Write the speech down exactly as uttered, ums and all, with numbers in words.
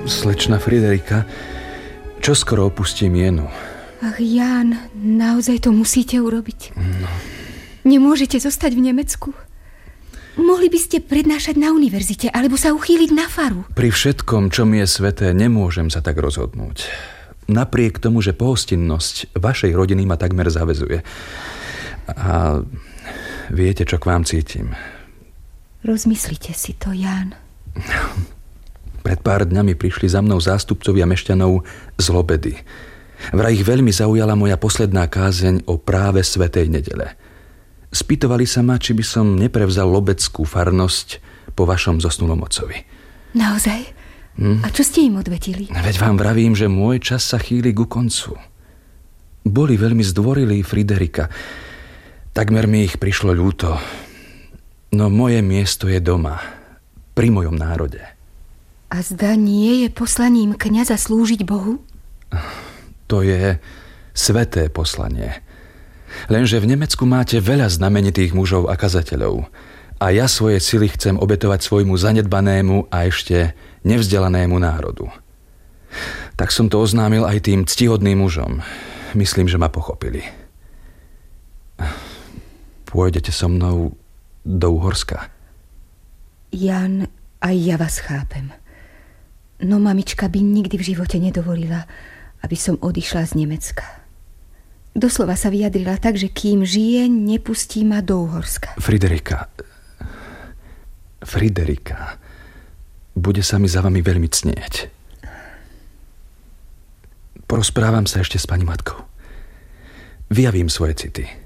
Slečna Friderika, čoskoro opustím Jenu. Ach, Ján, naozaj to musíte urobiť. No. Nemôžete zostať v Nemecku. Mohli by ste prednášať na univerzite, alebo sa uchýliť na faru. Pri všetkom, čo mi je sveté, nemôžem sa tak rozhodnúť. Napriek tomu, že pohostinnosť vašej rodiny ma takmer zaväzuje. A viete, čo k vám cítim. Rozmyslite si to, Ján. Pred pár dňami prišli za mnou zástupcovia mešťanov z Lobedy. Vraj ich veľmi zaujala moja posledná kázeň o práve svätej nedele. Spýtovali sa ma, či by som neprevzal lobeckú farnosť po vašom zosnulom otcovi. Naozaj? Hm? A čo ste im odvetili? Veď vám vravím, že môj čas sa chýli ku koncu. Boli veľmi zdvorilí Friderika. Takmer mi ich prišlo ľúto. No moje miesto je doma, pri mojom národe. A zda nie je poslaním kňaza slúžiť Bohu? To je sväté poslanie. Lenže v Nemecku máte veľa znamenitých mužov a kazateľov. A ja svoje sily chcem obetovať svojmu zanedbanému a ešte nevzdelanému národu. Tak som to oznámil aj tým ctihodným mužom. Myslím, že ma pochopili. Pôjdete so mnou do Uhorska? Jan, aj ja vás chápem. No mamička by nikdy v živote nedovolila, aby som odišla z Nemecka. Doslova sa vyjadrila tak, že kým žije, nepustí ma do Uhorska. Friderika, Friderika, bude sa mi za vami veľmi cnieť. Porozprávam sa ešte s pani matkou. Vyjavím svoje city.